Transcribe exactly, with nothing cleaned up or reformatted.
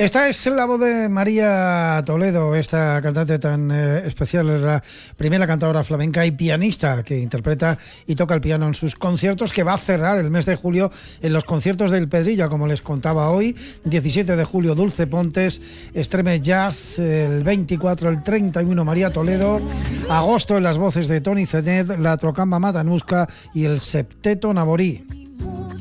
Esta es la voz de María Toledo, esta cantante tan eh, especial, es la primera cantadora flamenca y pianista que interpreta y toca el piano en sus conciertos, que va a cerrar el mes de julio en los conciertos del Pedrilla, como les contaba hoy. diecisiete de julio, Dulce Pontes, Extreme Jazz, el veinticuatro, el treinta y uno, María Toledo, agosto en las voces de Toni Zenet, la Trocamba Matanuska y el Septeto Naborí.